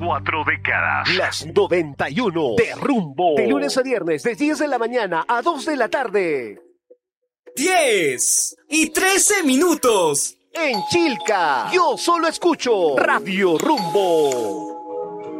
4 décadas. Las 91 de Rumbo. De lunes a viernes, de 10 de la mañana a 2 de la tarde. 10:13. En Chilca, yo solo escucho Radio Rumbo.